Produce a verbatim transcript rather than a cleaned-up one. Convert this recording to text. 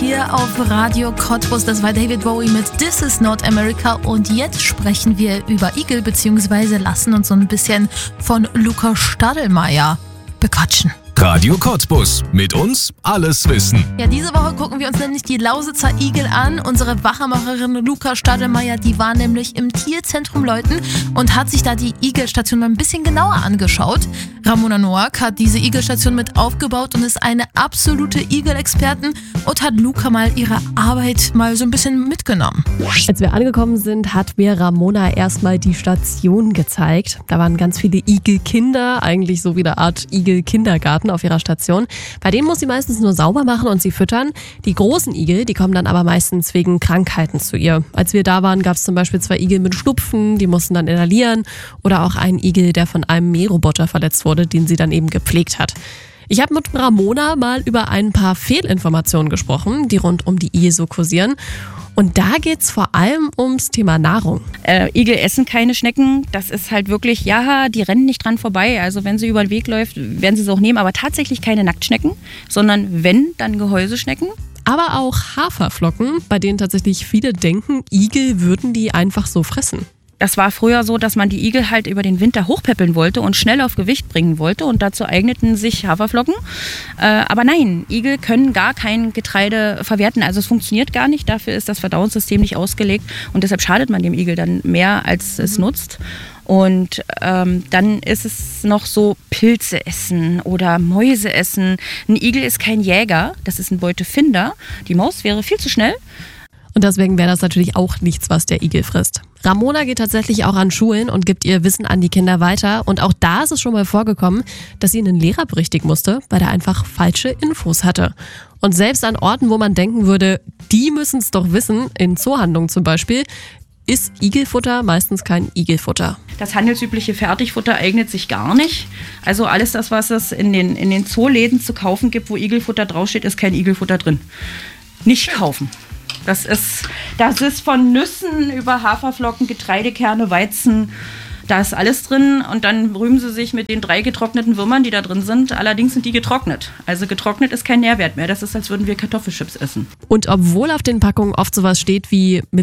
hier auf Radio Cottbus. Das war David Bowie mit This is Not America. Und jetzt sprechen wir über Igel, beziehungsweise lassen uns so ein bisschen von Luca Stadelmeier bequatschen. Radio Cottbus. Mit uns alles wissen. Ja, diese Woche gucken wir uns nämlich die Lausitzer Igel an. Unsere Wachmacherin Luca Stadelmeier, die war nämlich im Tierzentrum Leuten und hat sich da die Igelstation mal ein bisschen genauer angeschaut. Ramona Noack hat diese Igelstation mit aufgebaut und ist eine absolute Igel-Expertin und hat Luca mal ihre Arbeit mal so ein bisschen mitgenommen. Als wir angekommen sind, hat mir Ramona erstmal die Station gezeigt. Da waren ganz viele Igelkinder, eigentlich so wie eine Art Igel-Kindergarten auf ihrer Station. Bei denen muss sie meistens nur sauber machen und sie füttern. Die großen Igel, die kommen dann aber meistens wegen Krankheiten zu ihr. Als wir da waren, gab es zum Beispiel zwei Igel mit Schnupfen, die mussten dann inhalieren. Oder auch einen Igel, der von einem Mähroboter verletzt wurde, den sie dann eben gepflegt hat. Ich habe mit Ramona mal über ein paar Fehlinformationen gesprochen, die rund um die Igel so kursieren. Und da geht's vor allem ums Thema Nahrung. Äh, Igel essen keine Schnecken. Das ist halt wirklich, ja, die rennen nicht dran vorbei. Also wenn sie über den Weg läuft, werden sie es auch nehmen. Aber tatsächlich keine Nacktschnecken, sondern wenn, dann Gehäuseschnecken. Aber auch Haferflocken, bei denen tatsächlich viele denken, Igel würden die einfach so fressen. Das war früher so, dass man die Igel halt über den Winter hochpäppeln wollte und schnell auf Gewicht bringen wollte. Und dazu eigneten sich Haferflocken. Äh, aber nein, Igel können gar kein Getreide verwerten. Also es funktioniert gar nicht. Dafür ist das Verdauungssystem nicht ausgelegt. Und deshalb schadet man dem Igel dann mehr, als es nutzt. Und ähm, dann ist es noch so Pilze essen oder Mäuse essen. Ein Igel ist kein Jäger, das ist ein Beutefinder. Die Maus wäre viel zu schnell. Und deswegen wäre das natürlich auch nichts, was der Igel frisst. Ramona geht tatsächlich auch an Schulen und gibt ihr Wissen an die Kinder weiter. Und auch da ist es schon mal vorgekommen, dass sie einen Lehrer berichtigen musste, weil er einfach falsche Infos hatte. Und selbst an Orten, wo man denken würde, die müssen es doch wissen, in Zoohandlungen zum Beispiel, ist Igelfutter meistens kein Igelfutter. Das handelsübliche Fertigfutter eignet sich gar nicht. Also alles das, was es in den, in den Zooläden zu kaufen gibt, wo Igelfutter draufsteht, ist kein Igelfutter drin. Nicht kaufen. Das ist, das ist von Nüssen über Haferflocken, Getreidekerne, Weizen, da ist alles drin. Und dann rühmen sie sich mit den drei getrockneten Würmern, die da drin sind. Allerdings sind die getrocknet. Also getrocknet ist kein Nährwert mehr. Das ist, als würden wir Kartoffelchips essen. Und obwohl auf den Packungen oft sowas steht wie mit